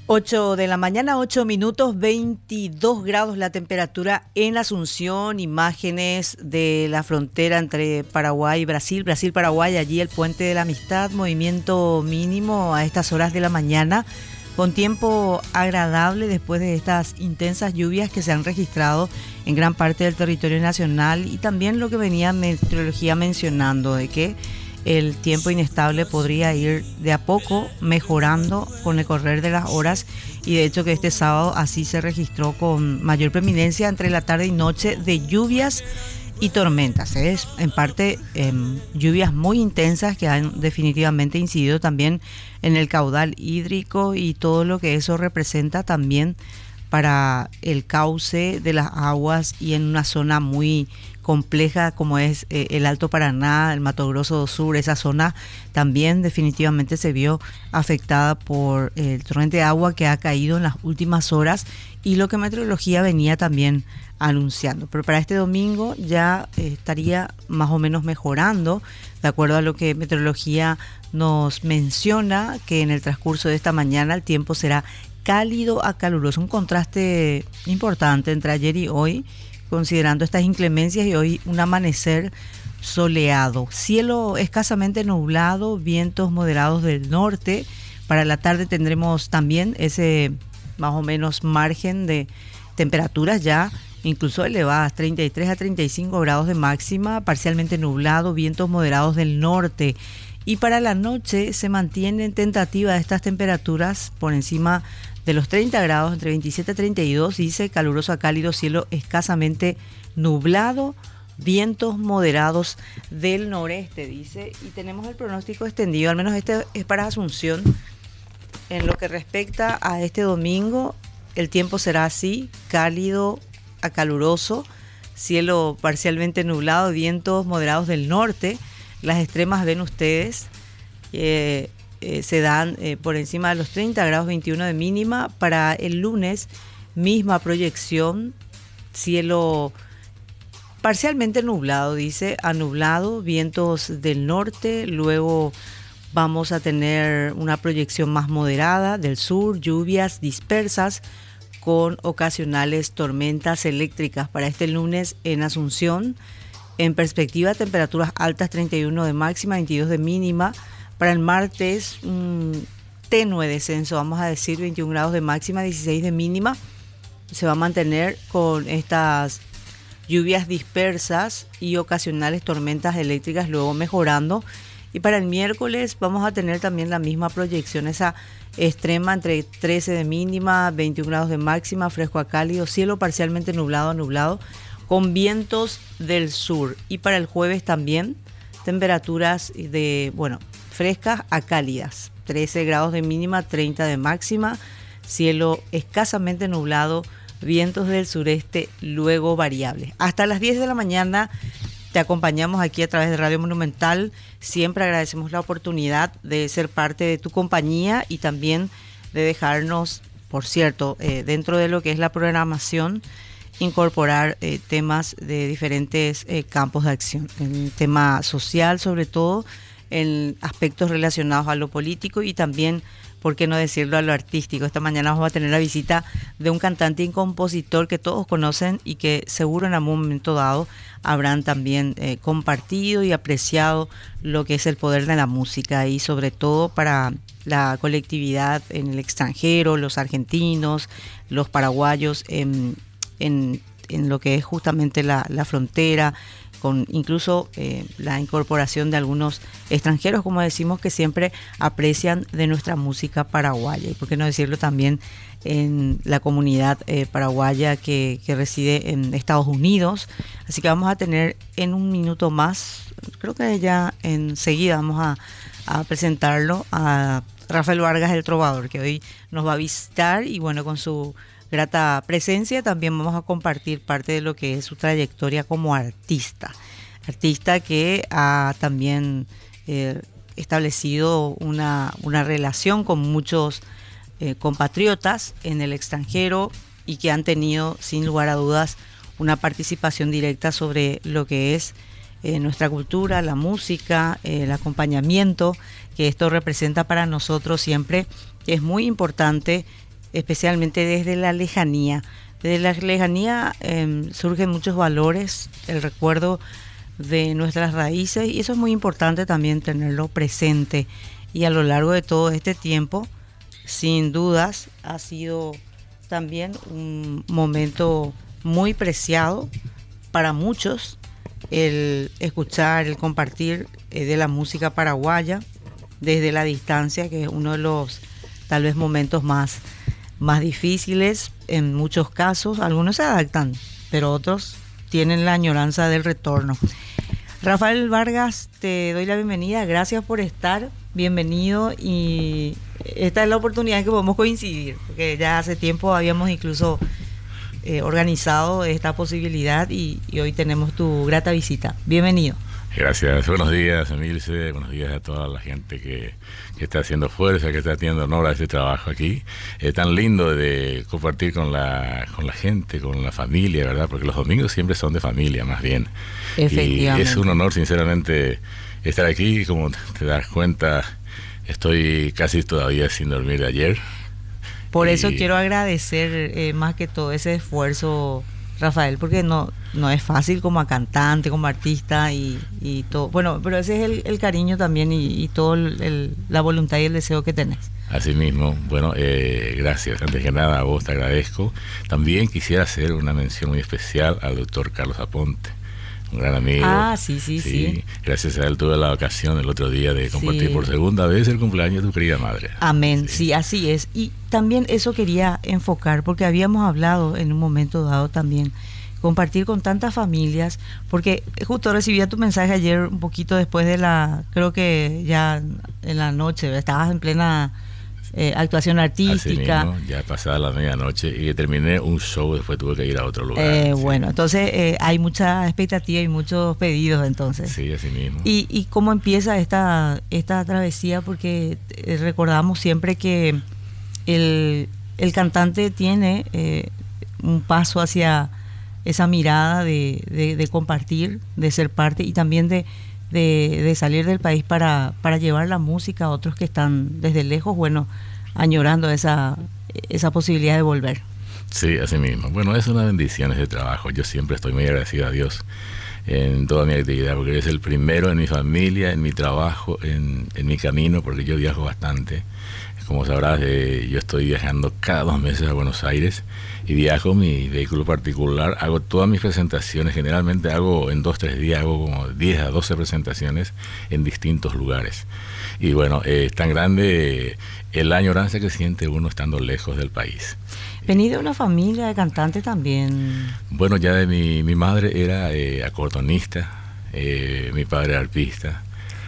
8 de la mañana, 8 minutos, 22 grados la temperatura en Asunción. Imágenes de la frontera entre Paraguay y Brasil, Brasil-Paraguay, allí el Puente de la Amistad, movimiento mínimo a estas horas de la mañana, con tiempo agradable después de estas intensas lluvias que se han registrado en gran parte del territorio nacional, y también lo que venía meteorología mencionando de que el tiempo inestable podría ir de a poco mejorando con el correr de las horas, y de hecho que este sábado así se registró con mayor preeminencia entre la tarde y noche de lluvias y tormentas. Es en parte lluvias muy intensas que han definitivamente incidido también en el caudal hídrico y todo lo que eso representa también para el cauce de las aguas, y en una zona muy compleja como es el Alto Paraná, el Mato Grosso do Sur. Esa zona también definitivamente se vio afectada por el torrente de agua que ha caído en las últimas horas, y lo que meteorología venía también anunciando. Pero para este domingo ya estaría más o menos mejorando, de acuerdo a lo que meteorología nos menciona, que en el transcurso de esta mañana el tiempo será cálido a caluroso, un contraste importante entre ayer y hoy, considerando estas inclemencias, y hoy un amanecer soleado, cielo escasamente nublado, vientos moderados del norte. Para la tarde tendremos también ese más o menos margen de temperaturas ya incluso elevadas, 33 a 35 grados de máxima, parcialmente nublado, vientos moderados del norte. Y para la noche se mantienen tentativas estas temperaturas por encima de los 30 grados, entre 27 a 32, dice, caluroso a cálido, cielo escasamente nublado, vientos moderados del noreste, dice. Y tenemos el pronóstico extendido, al menos este es para Asunción. En lo que respecta a este domingo, el tiempo será así, cálido a caluroso, cielo parcialmente nublado, vientos moderados del norte. Las extremas ven ustedes, se dan por encima de los 30 grados, 21 de mínima. Para el lunes, misma proyección, cielo parcialmente nublado, dice, a nublado, vientos del norte. Luego vamos a tener una proyección más moderada del sur, lluvias dispersas con ocasionales tormentas eléctricas para este lunes en Asunción. En perspectiva, temperaturas altas, 31 de máxima, 22 de mínima. Para el martes, un tenue descenso, vamos a decir, 21 grados de máxima, 16 de mínima. Se va a mantener con estas lluvias dispersas y ocasionales tormentas eléctricas, luego mejorando. Y para el miércoles vamos a tener también la misma proyección, esa extrema entre 13 de mínima, 21 grados de máxima, fresco a cálido, cielo parcialmente nublado a nublado, con vientos del sur. Y para el jueves también temperaturas frescas a cálidas, 13 grados de mínima, 30 de máxima, cielo escasamente nublado, vientos del sureste luego variables. Hasta las 10 de la mañana te acompañamos aquí a través de Radio Monumental. Siempre agradecemos la oportunidad de ser parte de tu compañía y también de dejarnos, por cierto, dentro de lo que es la programación, incorporar temas de diferentes campos de acción, el tema social sobre todo, en aspectos relacionados a lo político y también, por qué no decirlo, a lo artístico. Esta mañana vamos a tener la visita de un cantante y compositor que todos conocen y que seguro en algún momento dado habrán también compartido y apreciado lo que es el poder de la música, y sobre todo para la colectividad en el extranjero, los argentinos, los paraguayos, en lo que es justamente la frontera, con incluso la incorporación de algunos extranjeros, como decimos, que siempre aprecian de nuestra música paraguaya, y por qué no decirlo también en la comunidad paraguaya que reside en Estados Unidos. Así que vamos a tener en un minuto más, creo que ya enseguida vamos a presentarlo a Rafael Vargas, el trovador, que hoy nos va a visitar, y bueno, con su grata presencia también vamos a compartir parte de lo que es su trayectoria como artista que ha también establecido una relación con muchos compatriotas en el extranjero, y que han tenido sin lugar a dudas una participación directa sobre lo que es nuestra cultura, la música, el acompañamiento que esto representa para nosotros siempre. Es muy importante especialmente desde la lejanía. Desde la lejanía surgen muchos valores, el recuerdo de nuestras raíces, y eso es muy importante también tenerlo presente. Y a lo largo de todo este tiempo, sin dudas, ha sido también un momento muy preciado para muchos el escuchar, el compartir de la música paraguaya desde la distancia, que es uno de los tal vez momentos más difíciles en muchos casos. Algunos se adaptan, pero otros tienen la añoranza del retorno. Rafael Vargas, te doy la bienvenida, gracias por estar, bienvenido, y esta es la oportunidad en que podemos coincidir, porque ya hace tiempo habíamos incluso organizado esta posibilidad y hoy tenemos tu grata visita. Bienvenido. Gracias, buenos días, Emilce, buenos días a toda la gente que está haciendo fuerza, que está haciendo honor a este trabajo aquí. Es tan lindo de compartir con la gente, con la familia, ¿verdad? Porque los domingos siempre son de familia, más bien. Efectivamente. Y es un honor, sinceramente, estar aquí. Como te das cuenta, estoy casi todavía sin dormir de ayer. Por eso quiero agradecer más que todo ese esfuerzo, Rafael, porque no es fácil como cantante, como artista y todo. Bueno, pero ese es el cariño también y todo la voluntad y el deseo que tenés. Así mismo, bueno, gracias. Antes que nada, a vos te agradezco. También quisiera hacer una mención muy especial al doctor Carlos Aponte, un gran amigo. Sí. Gracias a él tuve la ocasión el otro día de compartir por segunda vez el cumpleaños de tu querida madre. Amén, sí, así es. Y también eso quería enfocar, porque habíamos hablado en un momento dado también, compartir con tantas familias, porque justo recibía tu mensaje ayer un poquito después de creo que ya en la noche, estabas en plena actuación artística. Así mismo, ya pasada la medianoche y que terminé un show, después tuve que ir a otro lugar. Bueno, entonces hay mucha expectativa y muchos pedidos entonces. Sí, así mismo. ¿Y cómo empieza esta travesía? Porque recordamos siempre que el cantante tiene un paso hacia esa mirada de compartir, de ser parte y también de salir del país para llevar la música a otros que están desde lejos, bueno, añorando esa posibilidad de volver. Sí, así mismo. Bueno, es una bendición ese trabajo. Yo siempre estoy muy agradecido a Dios en toda mi actividad, porque es el primero en mi familia, en mi trabajo, en mi camino, porque yo viajo bastante. Como sabrás, yo estoy viajando cada 2 meses a Buenos Aires y viajo mi vehículo particular, hago todas mis presentaciones, generalmente hago en 2-3 días, hago como 10 a 12 presentaciones en distintos lugares. Y bueno, es tan grande la añoranza que siente uno estando lejos del país. Vení de una familia de cantantes también. Bueno, ya de mi madre era acordeonista, mi padre arpista.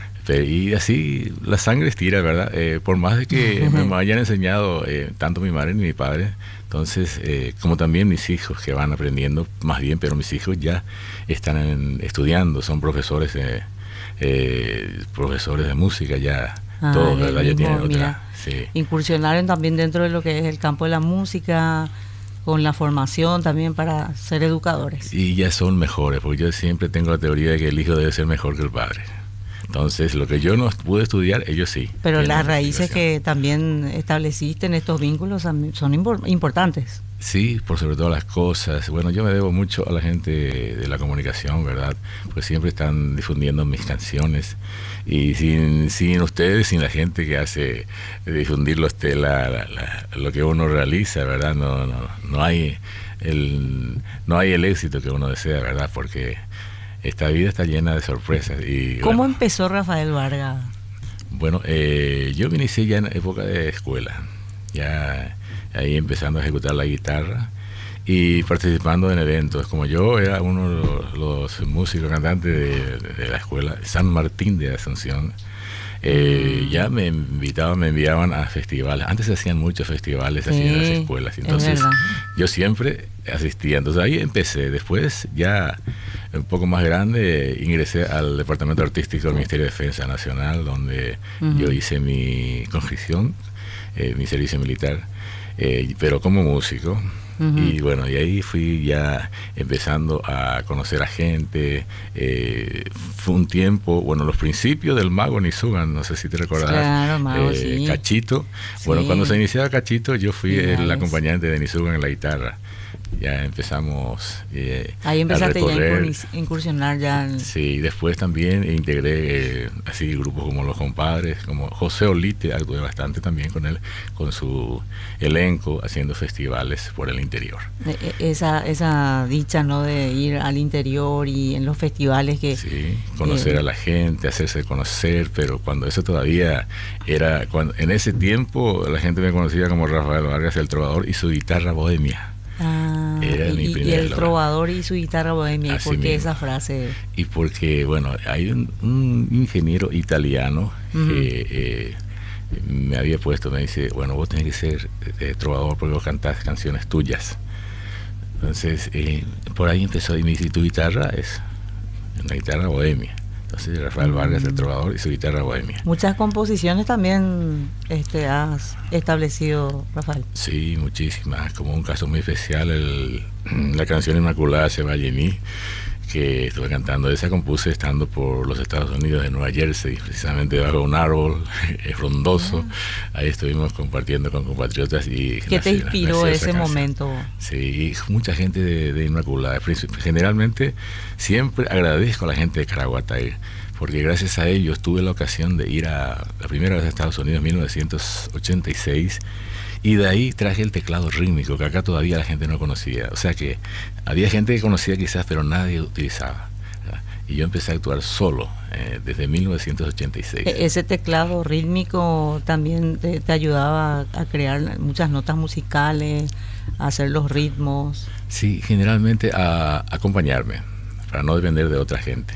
Y así la sangre estira, ¿verdad? Por más de que me hayan enseñado tanto mi madre ni mi padre, entonces, como también mis hijos que van aprendiendo, más bien, pero mis hijos ya están estudiando, son profesores de música ya, todos, ¿verdad? Ya tienen otra. Sí. Incursionaron también dentro de lo que es el campo de la música, con la formación también para ser educadores. Y ya son mejores, porque yo siempre tengo la teoría de que el hijo debe ser mejor que el padre. Entonces, lo que yo no pude estudiar, ellos sí. Pero las raíces que también estableciste en estos vínculos son importantes. Sí, por sobre todas las cosas. Bueno, yo me debo mucho a la gente de la comunicación, ¿verdad? Porque siempre están difundiendo mis canciones. Y sin ustedes, sin la gente que hace difundir lo que uno realiza, ¿verdad? No hay el éxito que uno desea, ¿verdad? Porque esta vida está llena de sorpresas. Y ¿cómo empezó Rafael Vargas? Bueno, yo me inicié ya en época de escuela, ya ahí empezando a ejecutar la guitarra y participando en eventos. Como yo era uno de los músicos cantantes de la escuela San Martín de Asunción, ya me enviaban a festivales. Antes se hacían muchos festivales así en las escuelas, entonces yo siempre asistía. Entonces ahí empecé. Después, ya un poco más grande, ingresé al Departamento Artístico del Ministerio de Defensa Nacional, donde yo hice mi conscripción, mi servicio militar, pero como músico. Y bueno, y ahí fui ya empezando a conocer a gente. Fue un tiempo, bueno, los principios del Mago Nisugan, no sé si te recordarás. Claro, Mago, sí. Cachito. Bueno, Sí. cuando se iniciaba Cachito, yo fui el Finales. acompañante de Nisugan en la guitarra. Ya empezamos Ahí a empezaste ya a recorrer. incursionar ya en... Sí, después también integré así grupos como Los Compadres, como José Olite, actué bastante también con él, con su elenco, haciendo festivales por el interior. Esa dicha, ¿no? De ir al interior y en los festivales que... Sí, conocer a la gente, hacerse conocer, pero cuando eso todavía era, en ese tiempo la gente me conocía como Rafael Vargas el Trovador y su guitarra bohemia. Era mi y primera el logro. Trovador y su guitarra bohemia, Así ¿por qué mismo. esa frase? Y porque, bueno, hay un ingeniero italiano que me había puesto, me dice, bueno, vos tenés que ser trovador porque vos cantás canciones tuyas. Entonces, por ahí empezó, y me dice, tu guitarra es una guitarra bohemia. Entonces, Rafael Vargas, el Trovador, y su guitarra bohemia. Muchas composiciones también has establecido, Rafael. Sí, muchísimas. Como un caso muy especial, la canción Inmaculada se va a Jenny, que estuve cantando. Esa compuse estando por los Estados Unidos, de Nueva Jersey, precisamente debajo de un árbol frondoso. Ahí estuvimos compartiendo con compatriotas. Y ¿Qué te inspiró nació esa ese canción. momento? Sí, mucha gente de Inmaculada. Generalmente siempre agradezco a la gente de Caraguatay, porque gracias a ellos tuve la ocasión de ir la primera vez a Estados Unidos en 1986, y de ahí traje el teclado rítmico, que acá todavía la gente no conocía. O sea que había gente que conocía quizás, pero nadie utilizaba. Y yo empecé a actuar solo desde 1986. Ese teclado rítmico también te ayudaba a crear muchas notas musicales, a hacer los ritmos. Sí, generalmente a acompañarme, para no depender de otra gente.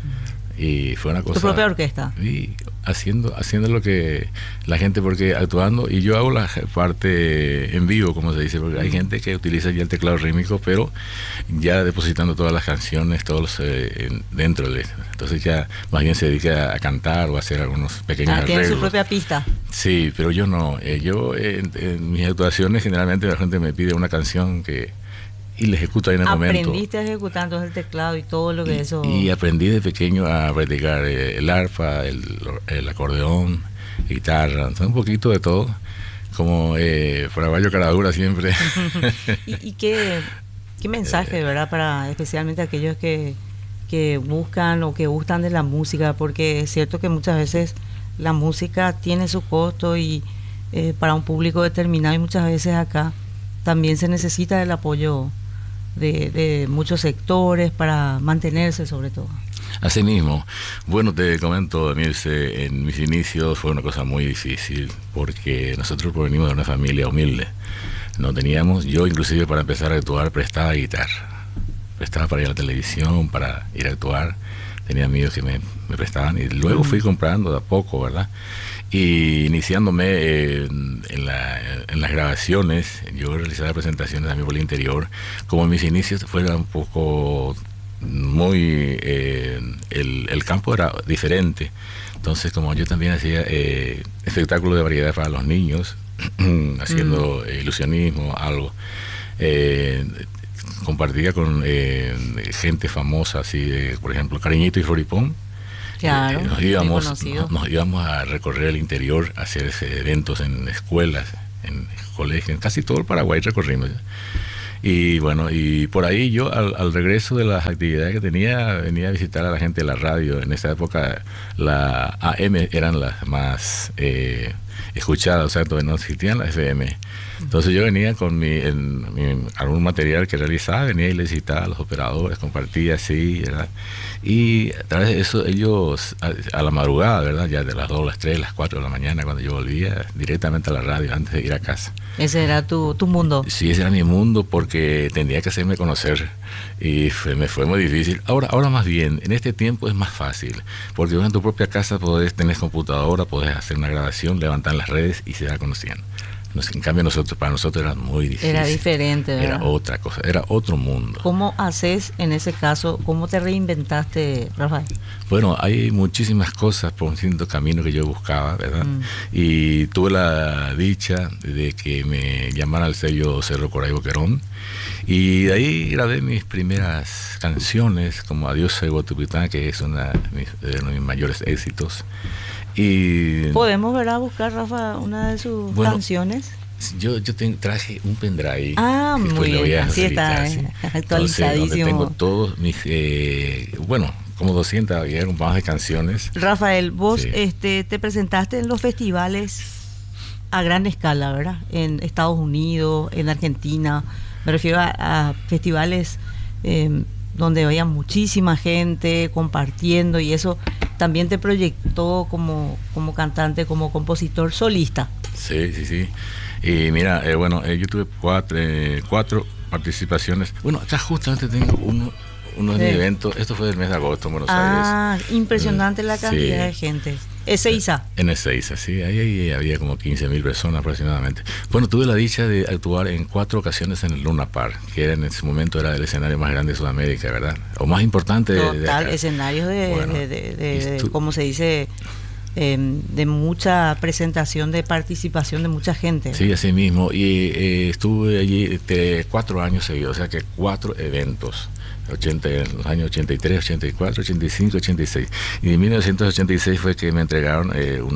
Y fue una cosa... ¿Tu propia orquesta? Y haciendo lo que la gente, porque actuando, y yo hago la parte en vivo, como se dice, porque hay gente que utiliza ya el teclado rítmico, pero ya depositando todas las canciones, todos dentro de... Entonces ya más bien se dedica a cantar o a hacer algunos pequeños arreglos. Tiene su propia pista. Sí, pero yo no. Yo en mis actuaciones generalmente la gente me pide una canción y la ejecuto ahí en el momento. Aprendiste a ejecutar entonces el teclado y todo lo que eso... Y aprendí de pequeño a practicar el arpa, el acordeón, guitarra, entonces un poquito de todo, como Paraguayo Caradura siempre. ¿Y qué mensaje, verdad, para especialmente aquellos que buscan o que gustan de la música? Porque es cierto que muchas veces la música tiene su costo y para un público determinado, y muchas veces acá también se necesita el apoyo de muchos sectores para mantenerse, sobre todo. Así mismo. Bueno, te comento, Mirce, en mis inicios fue una cosa muy difícil, porque nosotros provenimos de una familia humilde. No teníamos, yo inclusive para empezar a actuar prestaba guitarra, prestaba para ir a la televisión, para ir a actuar. Tenía amigos que me prestaban, y luego fui comprando de a poco, ¿verdad? Y iniciándome en las grabaciones, yo realizaba presentaciones a mí por el interior. Como mis inicios fueron un poco muy... el campo era diferente. Entonces, como yo también hacía espectáculos de variedad para los niños, haciendo ilusionismo, algo, compartía con gente famosa, así, por ejemplo, Cariñito y Floripón. Claro, nos íbamos a recorrer el interior, a hacer eventos en escuelas, en colegios, en casi todo el Paraguay recorrimos. Y bueno, y por ahí yo al regreso de las actividades que tenía, venía a visitar a la gente de la radio. En esa época la AM eran las más escuchadas, o sea, todavía no existían las FM. Entonces yo venía con algún material que realizaba, venía y le visitaba a los operadores, compartía así, ¿verdad? Y a través de eso ellos, a la madrugada, ¿verdad? Ya de las 2, las 3, las 4 de la mañana, cuando yo volvía directamente a la radio antes de ir a casa. Ese era tu mundo. Sí, ese era mi mundo, porque tenía que hacerme conocer y me fue muy difícil. Ahora más bien, en este tiempo es más fácil, porque en tu propia casa tenés computadora, podés hacer una grabación, levantar las redes y se va conociendo. En cambio para nosotros era muy difícil. Era diferente, ¿verdad? Era otra cosa, era otro mundo. ¿Cómo haces en ese caso? ¿Cómo te reinventaste, Rafael? Bueno, hay muchísimas cosas por un distinto camino que yo buscaba, ¿verdad? Y tuve la dicha de que me llamaran al sello Cerro Coray Boquerón, y de ahí grabé mis primeras canciones, como Adiós Soy Guatupitán, que es uno de mis mayores éxitos. Y podemos ver a buscar, Rafa, una de sus canciones. Yo traje un pendrive. Muy bien, así está, actualizadísimo. Donde tengo todos mis, como 200 y algo más de canciones. Rafael, vos te presentaste en los festivales a gran escala, ¿verdad? En Estados Unidos, en Argentina. Me refiero a festivales donde había muchísima gente compartiendo, y eso también te proyectó como cantante, como compositor solista. Sí. Y mira, yo tuve cuatro participaciones. Bueno, acá justamente tengo uno de mis eventos. Esto fue del mes de agosto en Buenos Aires. Impresionante la cantidad de gente. Ezeiza. En Ezeiza, sí. Ahí había como 15.000 personas aproximadamente. Bueno, tuve la dicha de actuar en 4 ocasiones en el Luna Park, que en ese momento era el escenario más grande de Sudamérica, ¿verdad? O más importante. Total, escenario ¿cómo se dice? De mucha presentación, de participación de mucha gente. Sí, así mismo. Y estuve allí 4 años seguidos, o sea que 4 eventos. En los años 83, 84, 85, 86. Y en 1986 fue que me entregaron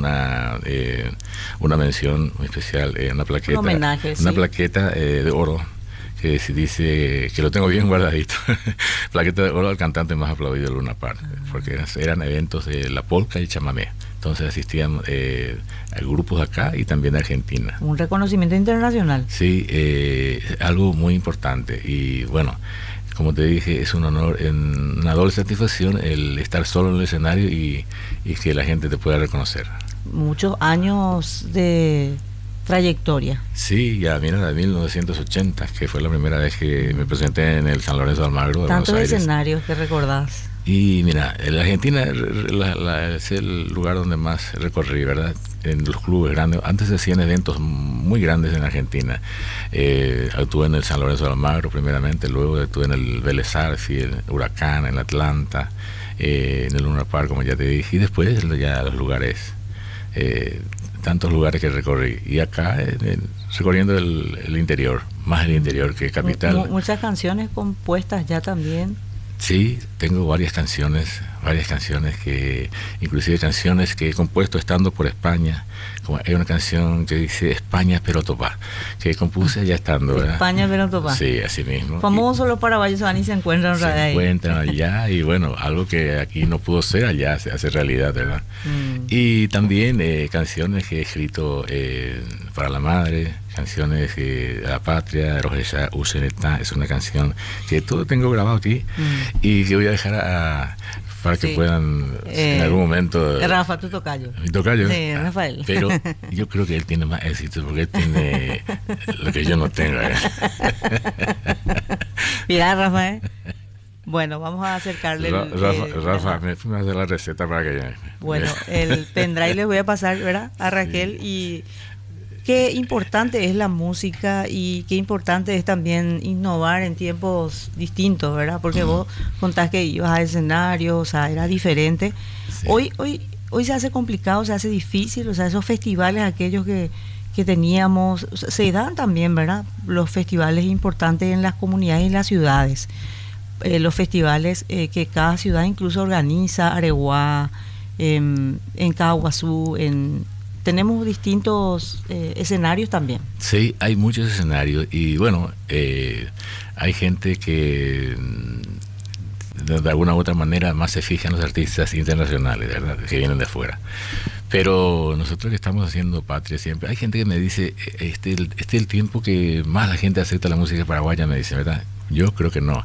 una mención muy especial, una plaqueta. Un homenaje, una plaqueta de oro, que se dice, que lo tengo bien guardadito. Plaqueta de oro al cantante más aplaudido de Luna Park, porque eran eventos de la polka y chamamé. Entonces asistían a grupos de acá y también de Argentina. Un reconocimiento internacional. Sí, algo muy importante. Y bueno, como te dije, es un honor, una doble satisfacción el estar solo en el escenario y que la gente te pueda reconocer. Muchos años de trayectoria. Sí, ya mira, de 1980, que fue la primera vez que me presenté en el San Lorenzo de Almagro de Buenos Aires. Tantos escenarios que recordás. Y mira, en la Argentina es el lugar donde más recorrí, ¿verdad? En los clubes grandes. Antes se hacían eventos muy grandes en Argentina. Actué en el San Lorenzo de Almagro primeramente, luego estuve en el Vélez Sarsfield, el Huracán, en Atlanta, en el Luna Park, como ya te dije, y después ya los lugares, tantos lugares que recorrí. Y acá, recorriendo el interior, más el interior que capital. Muchas canciones compuestas ya también. Sí, tengo varias canciones que, inclusive canciones que he compuesto estando por España. Como hay una canción que dice España pero topá, que compuse allá estando, ¿verdad? España pero topá. Sí, así mismo. Famosos los paraguayos van y se encuentran ahí. Se encuentran allá, y bueno, algo que aquí no pudo ser, allá se hace realidad, ¿verdad? Y también canciones que he escrito para la madre, canciones de la patria, Rogeya Useneta, es una canción que todo tengo grabado aquí y que voy a dejar para que puedan en algún momento. Rafa, tu tocayo. Mi tocayo. Sí, Rafael. Pero yo creo que él tiene más éxito porque él tiene lo que yo no tengo. Mira, Rafael. Bueno, vamos a acercarle Rafa, me fui a hacer la receta para que... Bueno, el pendrive les voy a pasar, ¿verdad? A Raquel. Y qué importante es la música y qué importante es también innovar en tiempos distintos, ¿verdad? Porque vos contás que ibas a escenarios, o sea, era diferente. Sí. Hoy se hace complicado, se hace difícil, o sea, esos festivales, aquellos que teníamos, se dan también, ¿verdad? Los festivales importantes en las comunidades y en las ciudades. Los festivales que cada ciudad incluso organiza, Areguá, en Caguazú, tenemos distintos escenarios también. Sí, hay muchos escenarios y bueno, hay gente que de alguna u otra manera más se fija en los artistas internacionales, ¿verdad? Que vienen de afuera. Pero nosotros que estamos haciendo patria siempre, hay gente que me dice, este es el tiempo que más la gente acepta la música paraguaya, me dice, ¿verdad? Yo creo que no.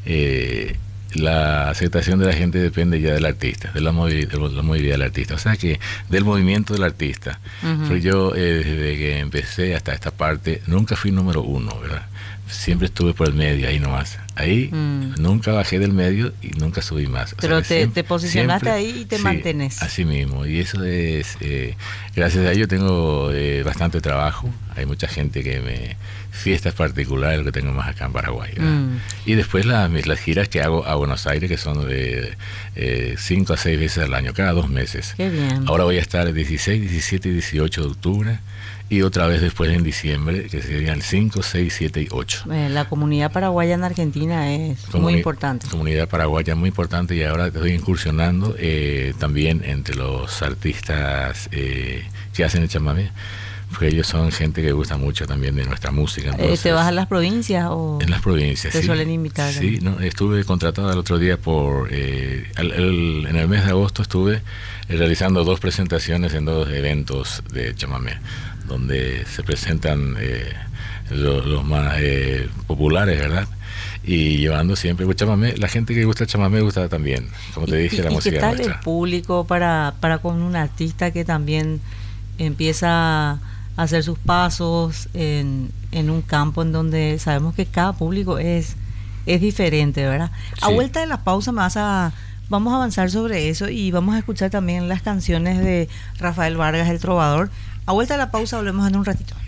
La aceptación de la gente depende ya del artista, de la movilidad del artista, o sea que del movimiento del artista. Pero yo desde que empecé hasta esta parte nunca fui número 1, ¿verdad? Siempre estuve por el medio, ahí nomás. Ahí nunca bajé del medio y nunca subí más. Pero te posicionaste ahí y te mantienes. Así mismo, y eso es, gracias a ello tengo bastante trabajo. Hay mucha gente fiestas particulares que tengo más acá en Paraguay, y después las giras que hago a Buenos Aires, que son de 5 a 6 veces al año, cada 2 meses. Qué bien. Ahora voy a estar el 16, 17 y 18 de octubre, y otra vez después en diciembre, que serían 5, 6, 7 y 8. La comunidad paraguaya en Argentina es muy importante. Comunidad paraguaya muy importante, y ahora estoy incursionando también entre los artistas que hacen el chamamé, porque ellos son gente que gusta mucho también de nuestra música. Entonces, ¿te vas a las provincias o...? En las provincias, te sí. suelen invitar? Sí, no, estuve contratado el otro día en el mes de agosto estuve realizando 2 presentaciones en 2 eventos de chamamé, donde se presentan los más populares, ¿verdad? Y llevando siempre chamamé. La gente que gusta el chamamé gusta también, como te dije, la música ¿Y qué tal nuestra. El público para con un artista que también empieza a hacer sus pasos en un campo en donde sabemos que cada público es diferente, ¿verdad? Sí. A vuelta de la pausa vamos a avanzar sobre eso, y vamos a escuchar también las canciones de Rafael Vargas, el Trovador. A vuelta de la pausa volvemos en un ratito.